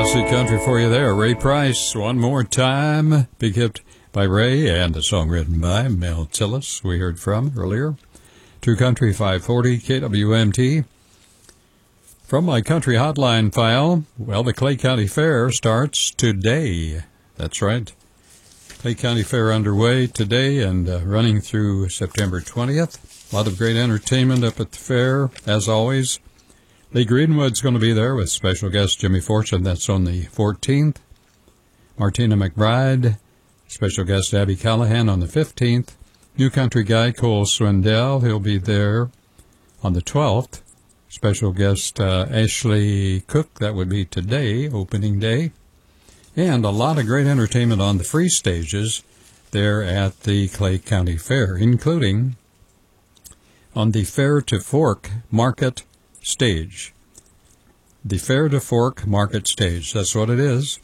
classic country for you there. Ray Price, One More Time. Big hit by Ray and a song written by Mel Tillis we heard from earlier. True Country 540 KWMT. From my country hotline file, well, the Clay County Fair starts today. That's right. Clay County Fair underway today and running through September 20th. A lot of great entertainment up at the fair, as always. Lee Greenwood's going to be there with special guest Jimmy Fortune. That's on the 14th. Martina McBride, special guest Abby Callahan on the 15th. New country guy Cole Swindell, he'll be there on the 12th. Special guest Ashley Cook, that would be today, opening day. And a lot of great entertainment on the free stages there at the Clay County Fair, including on the Fair to Fork Market stage. The Fair to Fork Market stage, that's what it is.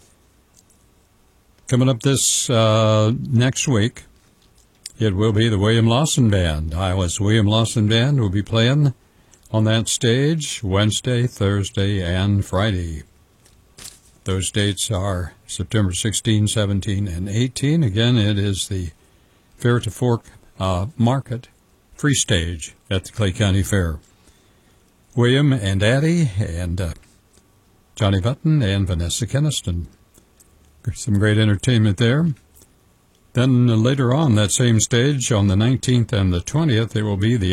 Coming up this next week, it will be the William Lawson Band. Iowa's William Lawson Band will be playing on that stage Wednesday, Thursday, and Friday. Those dates are September 16, 17, and 18. Again, it is the Fair to Fork Market free stage at the Clay County Fair. William and Addie and Johnny Button and Vanessa Keniston. Some great entertainment there. Then later on that same stage, on the 19th and the 20th, it will be the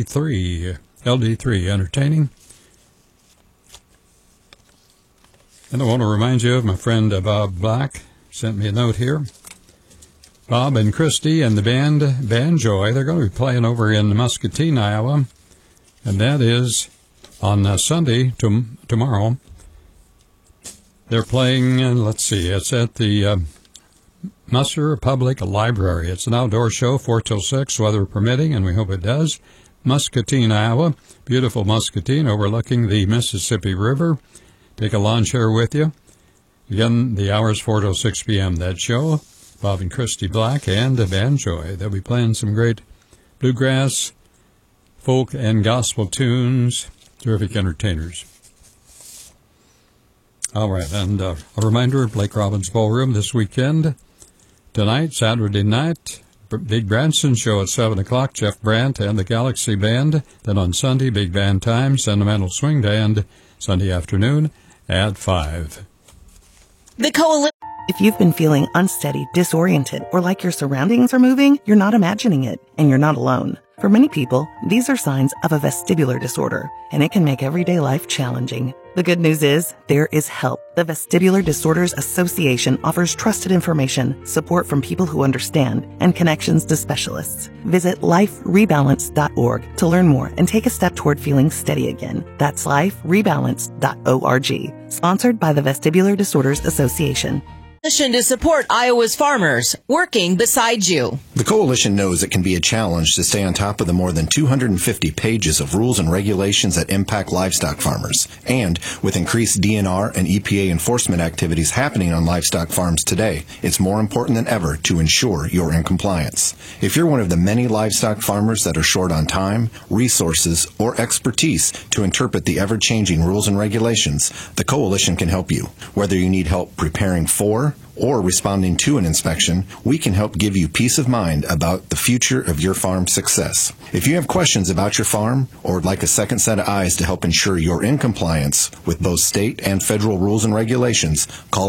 LD3 entertaining. And I want to remind you of my friend Bob Black. Sent me a note here. Bob and Christy and the band Banjoy, they're going to be playing over in Muscatine, Iowa. And that is on Sunday, tomorrow. They're playing, let's see, it's at the Musser Public Library. It's an outdoor show, 4 till 6, weather permitting, and we hope it does. Muscatine, Iowa. Beautiful Muscatine overlooking the Mississippi River. Take a lawn chair with you. Again, the hours 4 till 6 p.m. that show. Bob and Christy Black and Banjoy. They'll be playing some great bluegrass, folk, and gospel tunes. Terrific entertainers. All right, and a reminder, Blake Robbins Ballroom this weekend. Tonight, Saturday night, Big Branson show at 7 o'clock, Jeff Brandt and the Galaxy Band. Then on Sunday, Big Band Time, Sentimental Swing Band, Sunday afternoon at 5. The Coalition. If you've been feeling unsteady, disoriented, or like your surroundings are moving, you're not imagining it, and you're not alone. For many people, these are signs of a vestibular disorder, and it can make everyday life challenging. The good news is, there is help. The Vestibular Disorders Association offers trusted information, support from people who understand, and connections to specialists. Visit liferebalance.org to learn more and take a step toward feeling steady again. That's liferebalance.org. Sponsored by the Vestibular Disorders Association. To support Iowa's farmers, working beside you. The Coalition knows it can be a challenge to stay on top of the more than 250 pages of rules and regulations that impact livestock farmers. And with increased DNR and EPA enforcement activities happening on livestock farms today, it's more important than ever to ensure you're in compliance. If you're one of the many livestock farmers that are short on time, resources, or expertise to interpret the ever-changing rules and regulations, the Coalition can help you. Whether you need help preparing for or responding to an inspection, we can help give you peace of mind about the future of your farm's success. If you have questions about your farm or would like a second set of eyes to help ensure you're in compliance with both state and federal rules and regulations, call